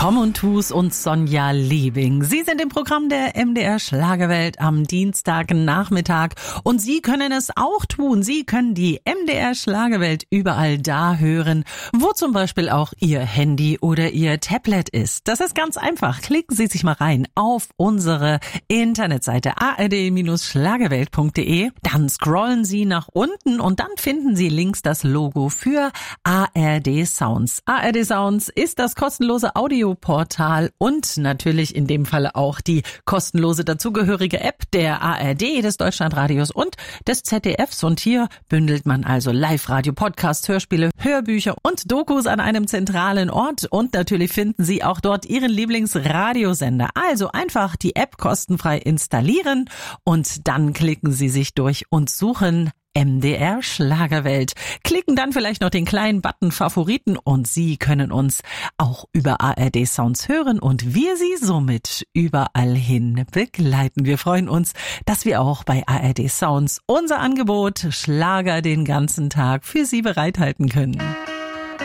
Komm und tu's und Sonja Liebing. Sie sind im Programm der MDR Schlagerwelt am Dienstagnachmittag und Sie können es auch tun. Sie können die MDR Schlagerwelt überall da hören, wo zum Beispiel auch Ihr Handy oder Ihr Tablet ist. Das ist ganz einfach. Klicken Sie sich mal rein auf unsere Internetseite ard-schlagerwelt.de. Dann scrollen Sie nach unten und dann finden Sie links das Logo für ARD Sounds. ARD Sounds ist das kostenlose Audioportal und natürlich in dem Falle auch die kostenlose dazugehörige App der ARD, des Deutschlandradios und des ZDFs. Und hier bündelt man also Live-Radio, Podcasts, Hörspiele, Hörbücher und Dokus an einem zentralen Ort. Und natürlich finden Sie auch dort Ihren Lieblingsradiosender. Also einfach die App kostenfrei installieren und dann klicken Sie sich durch und suchen MDR Schlagerwelt. Klicken dann vielleicht noch den kleinen Button Favoriten und Sie können uns auch über ARD Sounds hören und wir Sie somit überall hin begleiten. Wir freuen uns, dass wir auch bei ARD Sounds unser Angebot Schlager den ganzen Tag für Sie bereithalten können.